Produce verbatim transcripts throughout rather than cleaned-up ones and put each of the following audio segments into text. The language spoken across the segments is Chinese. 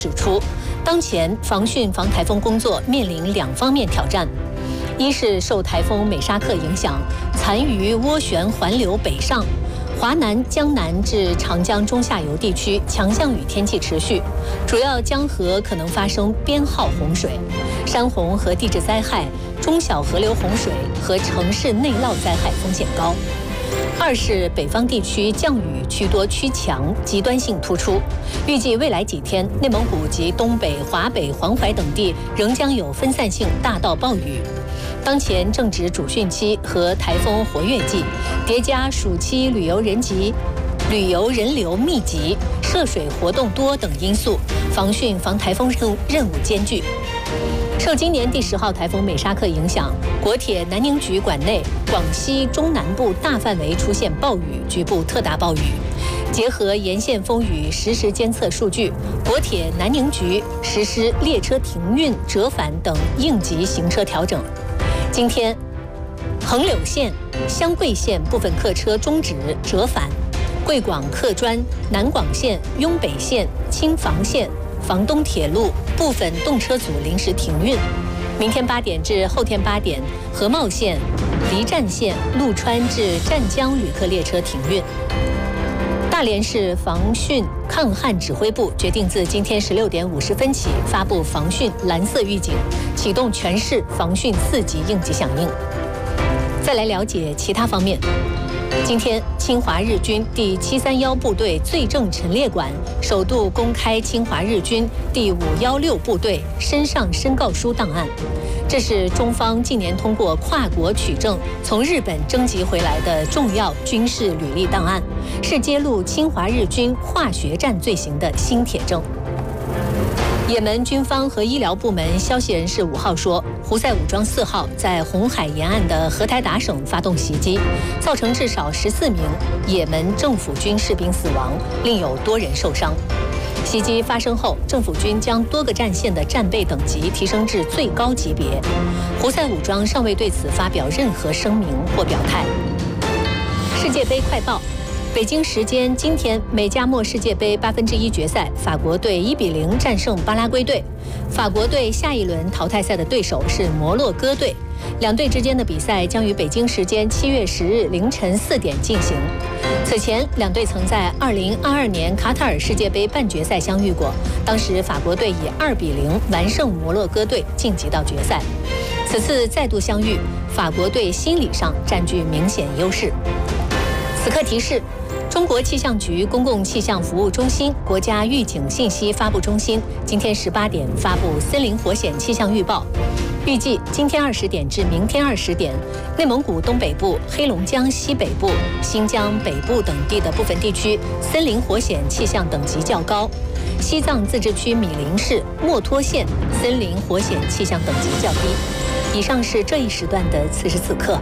指出，当前防汛防台风工作面临两方面挑战。一是受台风美沙克影响，残余涡旋环流北上，华南、江南至长江中下游地区强降雨天气持续，主要江河可能发生编号洪水、山洪和地质灾害、中小河流洪水和城市内涝灾害风险高。二是北方地区降雨趋多趋强，极端性突出。预计未来几天，内蒙古及东北、华北、黄淮等地仍将有分散性大到暴雨。当前正值主汛期和台风活跃季，叠加暑期旅游人集、旅游人流密集、涉水活动多等因素，防汛防台风任任务艰巨。受今年第十号台风美沙克影响，国铁南宁局管内广西中南部大范围出现暴雨，局部特大暴雨。结合沿线风雨实时监测数据，国铁南宁局实施列车停运、折返等应急行车调整。今天，横柳线、湘桂线部分客车终止折返，贵广客专、南广线、雍北线、青房线、房东铁路部分动车组临时停运。明天八点至后天八点，合茂线、离站线、陆川至湛江旅客列车停运。大连市防汛抗旱指挥部决定自今天十六点五十分起发布防汛蓝色预警，启动全市防汛四级应急响应。再来了解其他方面。今天，侵华日军第七三一部队罪证陈列馆首度公开侵华日军第五一六部队身上申告书档案。这是中方近年通过跨国取证从日本征集回来的重要军事履历档案，是揭露侵华日军化学战罪行的新铁证。也门军方和医疗部门消息人士五号说，胡塞武装四号在红海沿岸的荷台达省发动袭击，造成至少十四名也门政府军士兵死亡，另有多人受伤。袭击发生后，政府军将多个战线的战备等级提升至最高级别。胡塞武装尚未对此发表任何声明或表态。世界杯快报。北京时间今天，美加墨世界杯八分之一决赛，法国队一比零战胜巴拉圭队。法国队下一轮淘汰赛的对手是摩洛哥队。两队之间的比赛将于北京时间七月十日凌晨四点进行。此前，两队曾在二零二二年卡塔尔世界杯半决赛相遇过，当时法国队以二比零完胜摩洛哥队，晋级到决赛。此次再度相遇，法国队心理上占据明显优势。此刻提示。中国气象局公共气象服务中心国家预警信息发布中心今天十八点发布森林火险气象预报，预计今天二十点至明天二十点，内蒙古东北部、黑龙江西北部、新疆北部等地的部分地区森林火险气象等级较高，西藏自治区米林市墨脱县森林火险气象等级较低。以上是这一时段的此时此刻。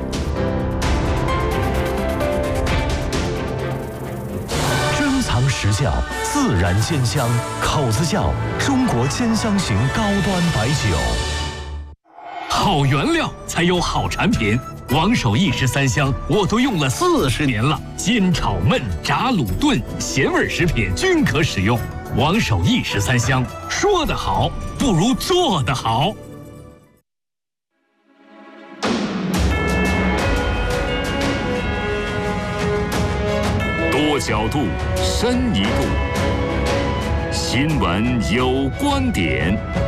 实窖自然鲜香，口子窖中国兼香型高端白酒。 好原料才有好产品，王守义十三香我都用了四十年了，煎炒焖炸卤炖咸味食品均可使用。王守义十三香，说得好不如做得好。 多角度，深一步。新闻有观点。